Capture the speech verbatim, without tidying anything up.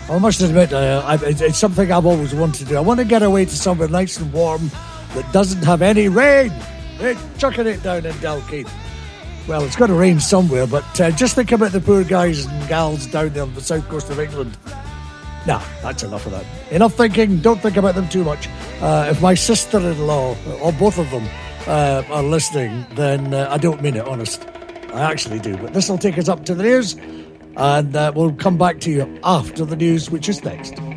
I must admit, uh, I, it's, it's something I've always wanted to do. I want to get away to somewhere nice and warm that doesn't have any rain. Hey, chucking it down in Dalkeith. Well, it's going to rain somewhere, but uh, just think about the poor guys and gals down there on the south coast of England. Nah, that's enough of that. Enough thinking, don't think about them too much. Uh, if my sister-in-law, or both of them, uh, are listening, then uh, I don't mean it, honest. I actually do. But this will take us up to the news, and uh, we'll come back to you after the news, which is next.